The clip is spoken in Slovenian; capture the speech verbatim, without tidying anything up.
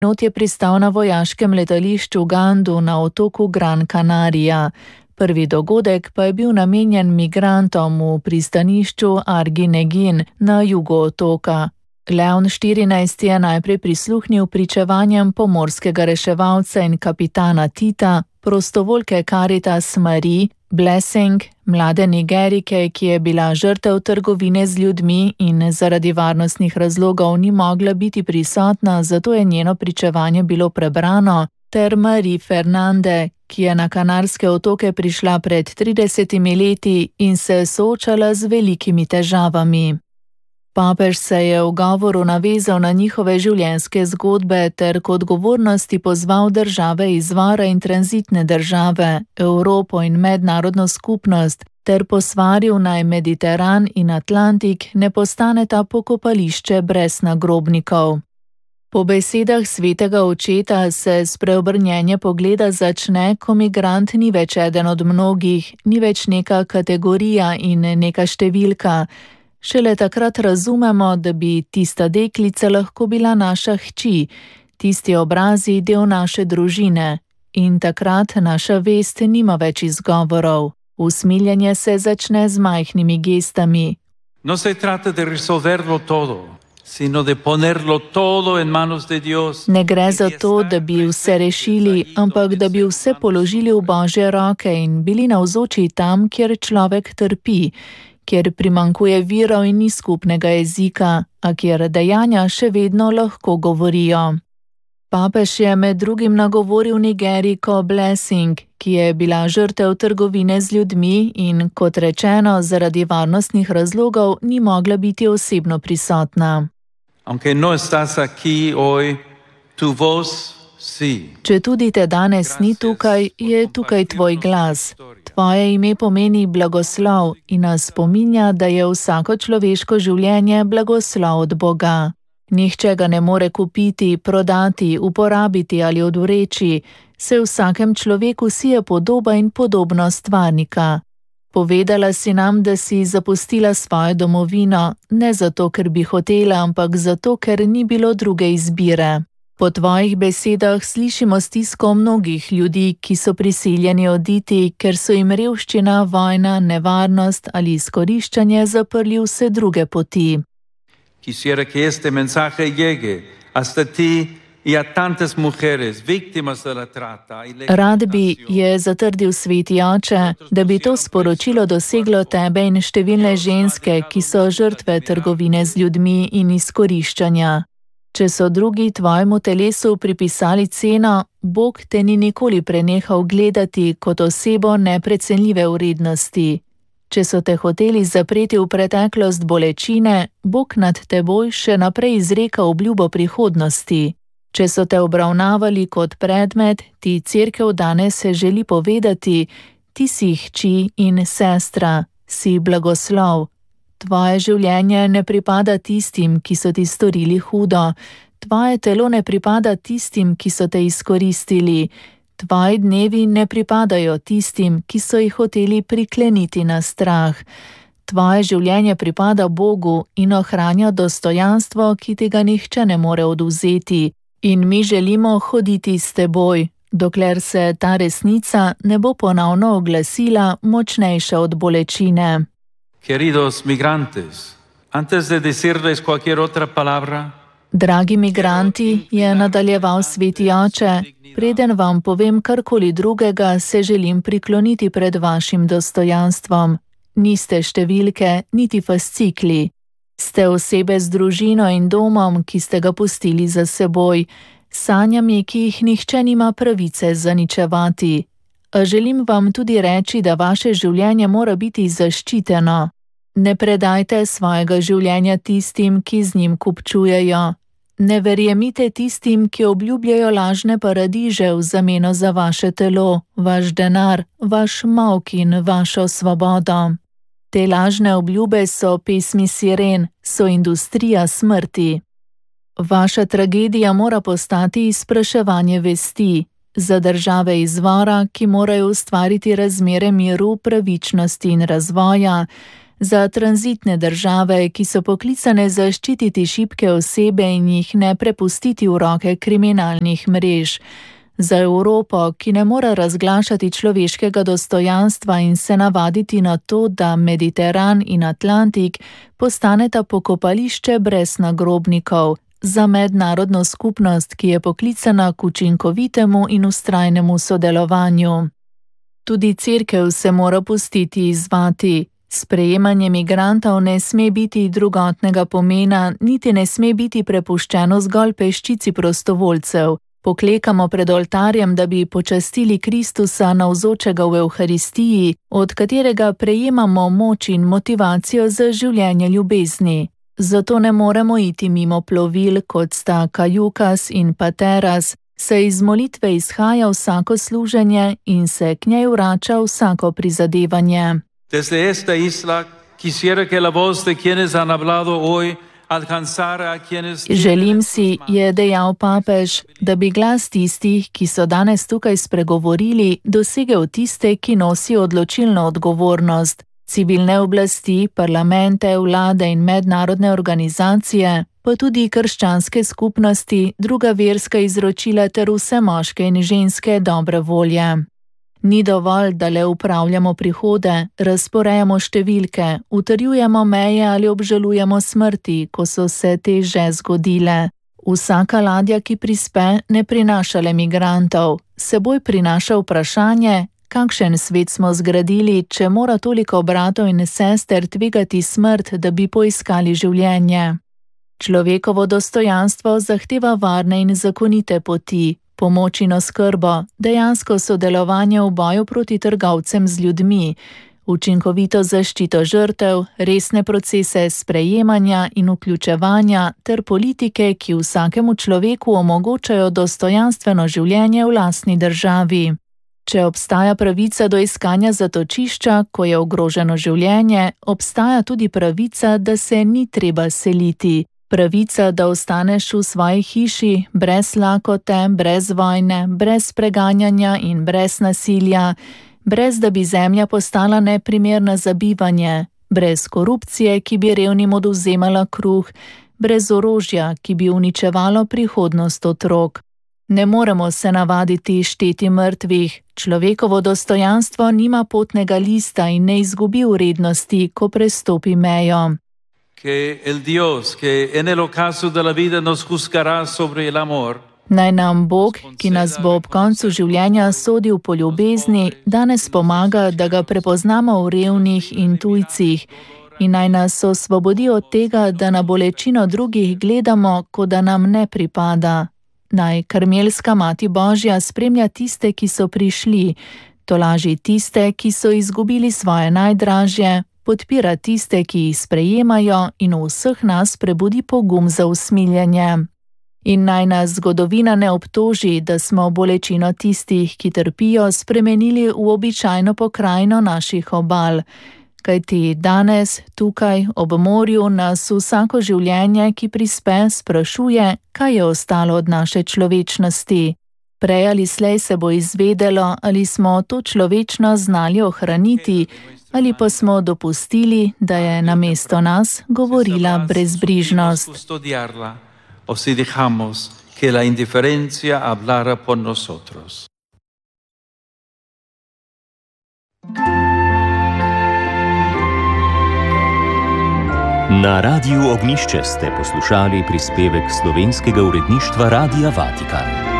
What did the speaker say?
Not je pristal na vojaškem letališču Gandu na otoku Gran Canaria. Prvi dogodek pa je bil namenjen migrantom v pristanišču Arguineguín na jugu otoka. Leon štirinajsti je najprej prisluhnil pričevanjem pomorskega reševalca in kapitana Tita, prostovoljke Caritas Marie Blessing, mlade Nigerike, ki je bila žrtev trgovine z ljudmi in zaradi varnostnih razlogov ni mogla biti prisotna, zato je njeno pričevanje bilo prebrano, ter Marie Fernande, ki je na Kanarske otoke prišla pred tridesetimi leti in se soočala z velikimi težavami. Papež se je v govoru navezal na njihove življenjske zgodbe ter k odgovornosti pozval države izvora in tranzitne države, Evropo in mednarodno skupnost, ter posvaril naj Mediteran in Atlantik ne postaneta pokopališče brez nagrobnikov. Po besedah svetega očeta se spreobrnjenje pogleda začne, ko migrant ni več eden od mnogih, ni več neka kategorija in neka številka. Šele takrat razumemo, da bi tista deklica lahko bila naša hči, tisti obrazi del naše družine. In takrat naša vest nima več izgovorov. Usmiljenje se začne z majhnimi gestami. No se trata de resolverlo todo, sino de ponerlo todo en manos de Dios. Ne gre za to, da bi vse rešili, ampak da bi vse položili v Božje roke in bili navzoči tam, kjer človek trpi, kjer primanjkuje virov in ni skupnega jezika, a kjer dejanja še vedno lahko govorijo. Papež je med drugim nagovoril Nigeriko Blessing, ki je bila žrtev trgovine z ljudmi in, kot rečeno, zaradi varnostnih razlogov ni mogla biti osebno prisotna. Aunque no estás aquí hoy, tu voz sí. Če tudi te danes ni tukaj, je tukaj tvoj glas. Tvoje ime pomeni blagoslov in nas spominja, da je vsako človeško življenje blagoslov od Boga. Nihče ga ne more kupiti, prodati, uporabiti ali odvreči, se vsakem človeku sije podoba in podobnost stvarnika. Povedala si nam, da si zapustila svojo domovino, ne zato, ker bi hotela, ampak zato, ker ni bilo druge izbire. Po tvojih besedah slišimo stisko mnogih ljudi, ki so prisiljeni oditi, ker so jim revščina, vojna, nevarnost ali izkoriščanje zaprli vse druge poti. Quisiera que este mensaje llegue hasta ti y a tantas mujeres víctimas de la trata y la Rad bi, je zatrdil sveti oče, da bi to sporočilo doseglo tebe in številne ženske, ki so žrtve trgovine z ljudmi in izkoriščanja. Če so drugi tvojemu telesu pripisali ceno, Bog te ni nikoli prenehal gledati kot osebo neprecenljive vrednosti. Če so te hoteli zapreti v preteklost bolečine, Bog nad teboj še naprej izreka obljubo prihodnosti. Če so te obravnavali kot predmet, ti cerkev danes želi povedati, ti si hči in sestra, si blagoslov. Tvoje življenje ne pripada tistim, ki so ti storili hudo. Tvoje telo ne pripada tistim, ki so te izkoristili. Tvoji dnevi ne pripadajo tistim, ki so jih hoteli prikleniti na strah. Tvoje življenje pripada Bogu in ohranja dostojanstvo, ki ti ga nihče ne more odvzeti. In mi želimo hoditi s teboj, dokler se ta resnica ne bo ponovno oglasila močnejša od bolečine. Queridos migrantes, antes de decirles cualquier otra palabra, Dragi migranti, je nadaljeval sveti oče, preden vam povem karkoli drugega, se želim prikloniti pred vašim dostojanstvom. Niste številke, niti fascikli. Ste osebe z družino in domom, ki ste ga pustili za seboj, sanjami, ki jih nihče nima pravice zaničevati. A želim vam tudi reči, da vaše življenje mora biti zaščiteno. Ne predajte svojega življenja tistim, ki z njim kupčujejo. Ne verjemite tistim, ki obljubljajo lažne paradiže v zameno za vaše telo, vaš denar, vaš molk in vašo svobodo. Te lažne obljube so pesmi siren, so industrija smrti. Vaša tragedija mora postati izpraševanje vesti. Za države izvora, ki morajo ustvariti razmere miru, pravičnosti in razvoja, Za tranzitne države, ki so poklicane zaščititi šibke osebe in jih ne prepustiti v roke kriminalnih mrež. Za Evropo, ki ne more razglašati človeškega dostojanstva in se navaditi na to, da Mediteran in Atlantik postaneta pokopališče brez nagrobnikov. Za mednarodno skupnost, ki je poklicana k učinkovitemu in vztrajnemu sodelovanju. Tudi cerkev se mora pustiti izzvati. Sprejemanje migrantov ne sme biti drugotnega pomena, niti ne sme biti prepuščeno zgolj peščici prostovoljcev. Poklekamo pred oltarjem, da bi počastili Kristusa navzočega v Evharistiji, od katerega prejemamo moč in motivacijo za življenje ljubezni. Zato ne moremo iti mimo plovil, kot sta Kajukas in Pateras, saj iz molitve izhaja vsako služenje in se k njej vrača vsako prizadevanje. Desde esta isla quisiera que la voz de quienes han hablado hoy alcanzara a quienes... Želim si, je dejal papež, da bi glas tistih, ki so danes tukaj spregovorili, dosegel tiste, ki nosijo odločilno odgovornost. Civilne oblasti, parlamente, vlade in mednarodne organizacije, pa tudi krščanske skupnosti, druga verska izročila ter vse moške in ženske dobre volje. Ni dovolj, da le upravljamo prihode, razporejamo številke, utrjujemo meje ali obžalujemo smrti, ko so se te že zgodile. Vsaka ladja, ki prispe, ne prinaša le migrantov, seboj prinaša vprašanje, kakšen svet smo zgradili, če mora toliko bratov in sester tvegati smrt, da bi poiskali življenje. Človekovo dostojanstvo zahteva varne in zakonite poti, pomoč in oskrbo, dejansko sodelovanje v boju proti trgovcem z ljudmi, učinkovito zaščito žrtev, resne procese sprejemanja in vključevanja ter politike, ki vsakemu človeku omogočajo dostojanstveno življenje v lastni državi. Če obstaja pravica do iskanja zatočišča, ko je ogroženo življenje, obstaja tudi pravica, da se ni treba seliti. Pravica, da ostaneš v svoji hiši, brez lakote, brez vojne, brez preganjanja in brez nasilja, brez da bi zemlja postala neprimerna za bivanje, brez korupcije, ki bi revnim odvzemala kruh, brez orožja, ki bi uničevalo prihodnost otrok. Ne moremo se navaditi šteti mrtvih, človekovo dostojanstvo nima potnega lista in ne izgubi vrednosti, ko prestopi mejo. Que el Dios, que en el ocaso de la vida nos juzgará sobre el amor. Naj nam Bog, ki nas bo ob koncu življenja sodil po ljubezni, danes pomaga, da ga prepoznamo v revnih in tujcih in naj nas osvobodi od tega, da na bolečino drugih gledamo, kot da nam ne pripada. Naj Karmelska Mati Božja spremlja tiste, ki so prišli, tolaži tiste, ki so izgubili svoje najdražje, podpira tiste, ki jih sprejemajo in v vseh nas prebudi pogum za usmiljenje. In naj nas zgodovina ne obtoži, da smo bolečino tistih, ki trpijo, spremenili v običajno pokrajino naših obal. Kajti danes, tukaj, ob morju, nas vsako življenje, ki prispe, sprašuje, kaj je ostalo od naše človečnosti. Prej ali slej se bo izvedelo, ali smo to človečnost znali ohraniti, ali pa smo dopustili, da je namesto nas govorila brezbrižnost. O si dejamos, que la indiferencia hablara por nosotros. Na Radiu Ognjišče ste poslušali prispevek slovenskega uredništva Radia Vatikan.